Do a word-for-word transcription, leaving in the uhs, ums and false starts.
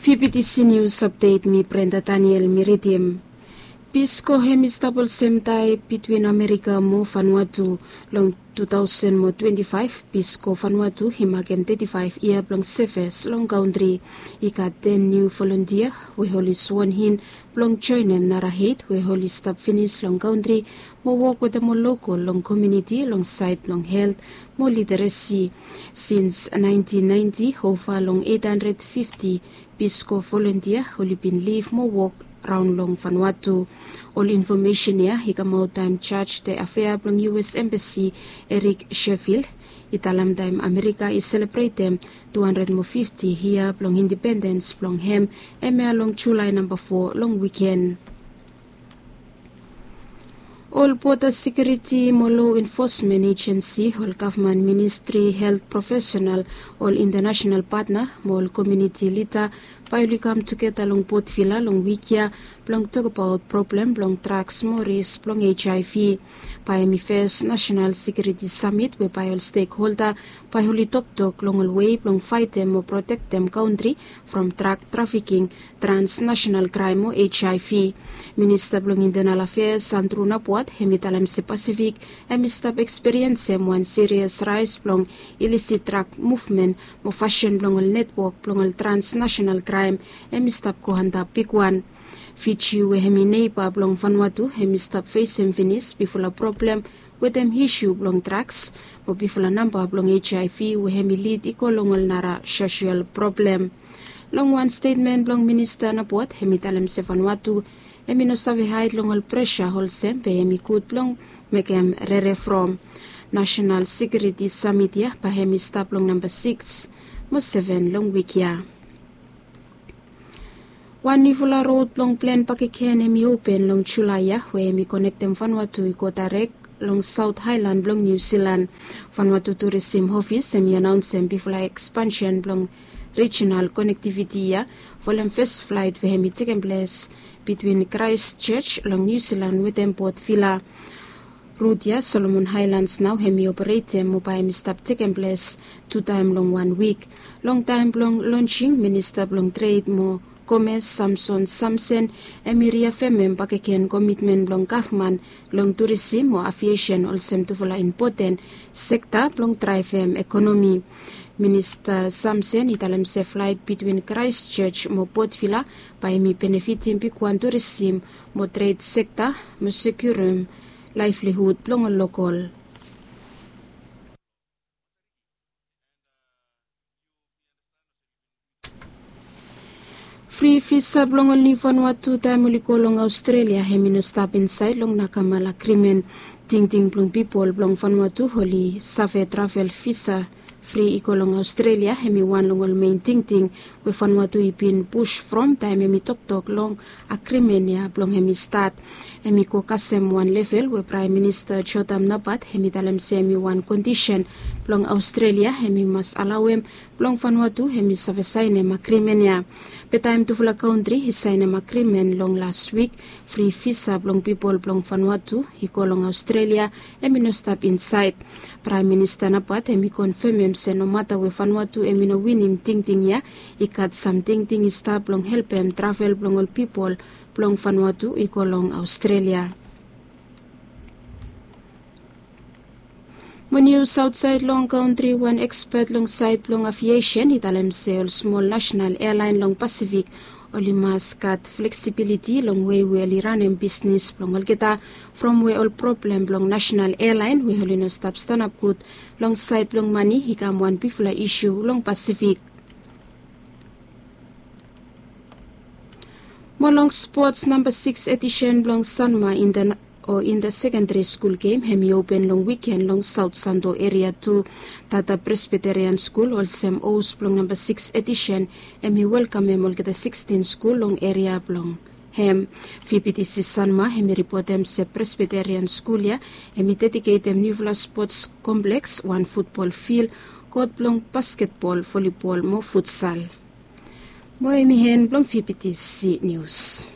V P T C News Update mi Brenda Daniel Miridim. Peace ko hemistable semtai between America mo Vanuatu long two thousand twenty-five peace ko Vanuatu himagem thirty-five year long sefes long country ika ten new volunteer we holy sworn hin long join em narahit we holy stop finish long country mo work with the mo local long community long site long health mo literacy since nineteen ninety ho far long eight hundred fifty peace ko volunteer holy been leave mo work round long Vanuatu. All information here, he come out time charge the affair from U S Embassy Eric Sheffield. Italam time America is celebrate them two hundred fifty here from independence from hem eme long July number four long weekend. All border security, mo law enforcement agency, all government ministry, health professional, all international partner, all community leader, finally come together long both villa, long weekia, long talk about problem, long drugs, more risk, long H I V. By mi first National Security Summit, where by all stakeholder, by holy talk talk, long all way, long fight them or protect them country from drug trafficking, transnational crime or H I V. Minister long Internal Affairs, Andrew Napuat, hemitalam se Pacific, hemistap experience em one serious rise long illicit drug movement, mo fashion long all network, long all transnational crime, hemistap ko handa big one. Fichi we hemi neighbor blong Vanuatu hemi stop face and finish before a problem with them issue blong drugs or before a number blong H I V we hemi lead iko long nara social problem. Long one statement blong minister na pot hemi talem se Vanuatu hemi no save hide long all pressure whole sempe hemi kut blong mekem rere from National Security Summit ya pa hemi stop long number six mo seven long week ya. One Nivula Road long plan pakiken emi open long Chulaya where emi connect them Vanuatu iko direct long South Highland long New Zealand. Vanuatu Tourism Office emi announce em before expansion long regional connectivity ya for them first flight where emi taken place between Christchurch long New Zealand with them Port Vila. Route ya Solomon Highlands now hemi operate em mobile emi stop taken place two time long one week. Long time long launching Minister long trade mo Gomez Samson Samson emiria femem pakeken commitment long government long tourism or aviation also to follow important sector long drive em economy. Minister Samson italem se flight between Christchurch mo Port Vila by me benefiting big tourism mo trade sector mo secure livelihood long local. Free visa blong only Vanuatu time ko long Australia hemi no stop inside long nakamala krimen ting ting blong people blong Vanuatu holy save travel visa free iko long Australia hemi one long all main ting ting we Vanuatu ipin push from time hemi tok tok long a krimen ya blong hemi start hemi ko kasem one level we Prime Minister Chotam Napat hemi talem se hemi one condition blong Australia hemi mas alawem blong Vanuatu hemi save sign ma krimen ya. Pe time to full country he signed a agreement long last week free visa blong people blong Vanuatu iko long Australia emi no stop inside. Prime Minister Napat emi confirm em se no matter we Vanuatu emi no win him ting ting ya ikat some ting ting stop blong help em travel blong all people blong Vanuatu iko long Australia. When you outside long country, one expert long side long aviation, italem sale small national airline long Pacific, only must cut flexibility long way we only run in business long all kita from where all problem long national airline we only no stop stand up good long side long money he come one big issue long Pacific. More long sports number six edition long Sanma in the or in the secondary school game hemi open long weekend long South Sando area to Tata Presbyterian School all sem O's long number six edition hemi welcome em all get the sixteen school long area long hem V P T C Sanma hemi report em se Presbyterian School ya hemi dedicate em new sports complex one football field court long basketball volleyball mo futsal mo hemi hen long V P T C News.